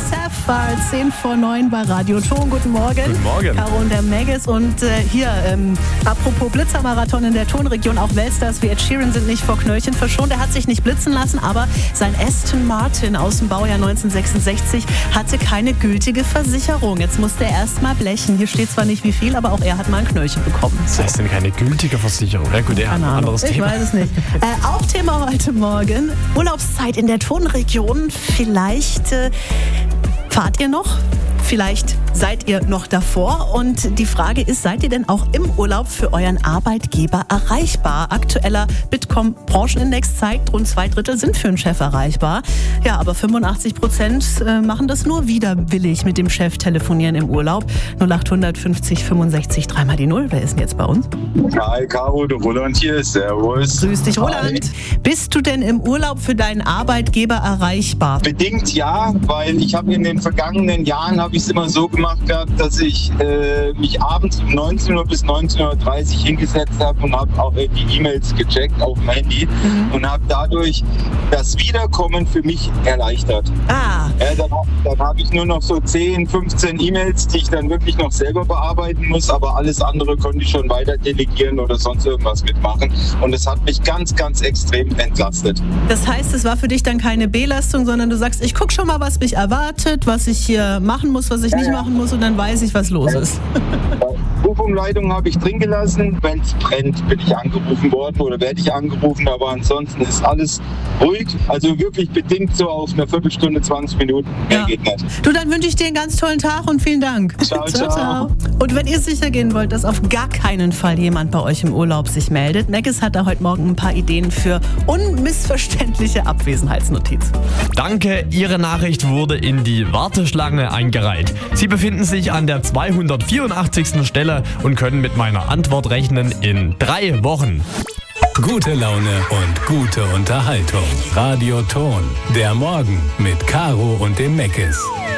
Sapphire, 10:09 bei Radio Ton. Guten Morgen. Guten Morgen. Caro und der Maggis. Und apropos Blitzermarathon in der Tonregion, auch Weltstars wie Ed Sheeran sind nicht vor Knöllchen verschont. Er hat sich nicht blitzen lassen, aber sein Aston Martin aus dem Baujahr 1966 hatte keine gültige Versicherung. Jetzt musste er erst mal blechen. Hier steht zwar nicht wie viel, aber auch er hat mal ein Knöllchen bekommen. Das heißt denn keine gültige Versicherung? Ja gut, er hat ein anderes Thema. Ich weiß es nicht. Auch Thema heute Morgen, Urlaubszeit in der Tonregion. Vielleicht fahrt ihr noch? Vielleicht seid ihr noch davor und die Frage ist, seid ihr denn auch im Urlaub für euren Arbeitgeber erreichbar? Aktueller Bitkom-Branchenindex zeigt, rund 2/3 sind für einen Chef erreichbar. Ja, aber 85% machen das nur widerwillig mit dem Chef telefonieren im Urlaub. 0800 50 65 3 mal die 0. Wer ist denn jetzt bei uns? Hi Caro, der Roland hier. Servus. Grüß dich, Roland. Hi. Bist du denn im Urlaub für deinen Arbeitgeber erreichbar? Bedingt ja, weil ich habe in den vergangenen Jahren habe ich es immer so gemacht gehabt, dass ich mich abends um 19 Uhr bis 19:30 Uhr hingesetzt habe und habe auch die E-Mails gecheckt auf dem Handy und habe dadurch das Wiederkommen für mich erleichtert. Dann habe ich nur noch so 10, 15 E-Mails, die ich dann wirklich noch selber bearbeiten muss, aber alles andere konnte ich schon weiter delegieren oder sonst irgendwas mitmachen und es hat mich ganz, ganz extrem entlastet. Das heißt, es war für dich dann keine Belastung, sondern du sagst, ich gucke schon mal, was mich erwartet, was ich hier machen muss, was ich nicht machen muss und dann weiß ich, was los ist. Rufumleitung habe ich drin gelassen. Wenn es brennt, bin ich angerufen worden oder werde ich angerufen, aber ansonsten ist alles ruhig. Also wirklich bedingt so auf eine Viertelstunde, 20 Minuten. Mehr geht nicht. Du, dann wünsche ich dir einen ganz tollen Tag und vielen Dank. Ciao, ciao. Und wenn ihr sicher gehen wollt, dass auf gar keinen Fall jemand bei euch im Urlaub sich meldet, Maggis hat da heute Morgen ein paar Ideen für unmissverständliche Abwesenheitsnotiz. Danke, Ihre Nachricht wurde in die Warteschlange eingereiht. Sie befinden sich an der 284. Stelle und können mit meiner Antwort rechnen in 3 Wochen. Gute Laune und gute Unterhaltung. Radio Ton. Der Morgen mit Caro und dem Maggis.